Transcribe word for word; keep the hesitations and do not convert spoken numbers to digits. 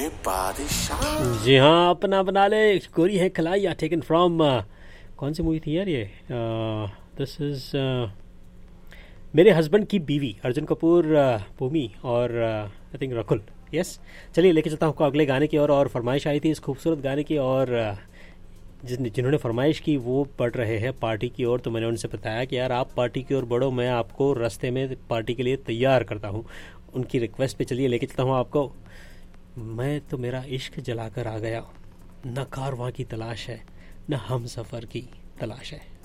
बादशाह। जी हाँ, अपना बना ले गोरी है खलाइया, टेकन फ्रॉम कौन सी मूवी थी यार ये? दिस इज मेरे हस्बैंड की बीवी, अर्जुन कपूर, भूमि और आई थिंक रकुल। यस, चलिए लेके चलता हूँ आपको अगले गाने की ओर। और, और फरमाइश आई थी इस खूबसूरत गाने की, और uh, जिन जिन्होंने फरमाइश की वो बढ़ रहे हैं पार्टी की ओर। तो मैंने उनसे बताया कि यार आप पार्टी की ओर बढ़ो, मैं आपको रास्ते में पार्टी के लिए तैयार करता हूँ। उनकी रिक्वेस्ट पे चलिए लेके चलता हूँ आपको। मैं तो मेरा इश्क जलाकर आ गया, न कारवां की तलाश है, न हम सफ़र की तलाश है।